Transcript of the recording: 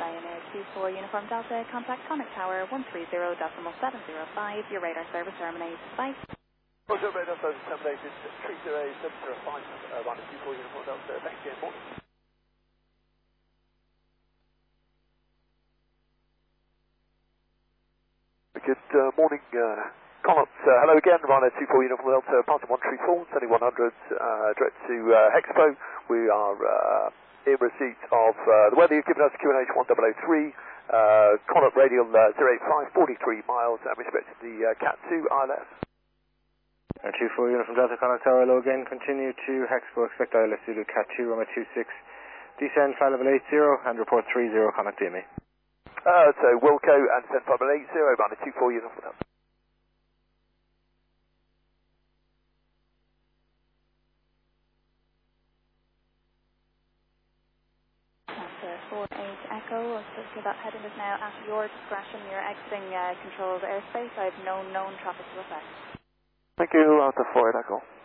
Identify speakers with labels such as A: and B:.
A: Ryanair 24 Uniform Delta, contact Connect Tower 130.705. Your radar service terminates. Bye.
B: Roger, radar service terminated. 308.705, Ryanair 24 Uniform Delta. Thank you. Morning. Good morning, Collins. Hello again, Ryanair 24 Uniform Delta, Python 134, 7100, direct to Hexpo. We are in receipt of the weather you've given us, QNH 1003, Connaught radial 085, 43 miles, and respect to the Cat 2 ILS.
C: 24 Uniform Delta, Connaught Tower, hello again, continue to Hexpo, expect ILS Zulu Cat 2, runway 26, descend flight level 80, and report 30, contact DME.
B: So Wilco and descend flight level 80, Ryanair 24 Uniform Delta.
A: 48 Echo, so that heading is now at your discretion. You're exiting controlled airspace. I have no known traffic to affect.
B: Thank you, Alpha 48 Echo.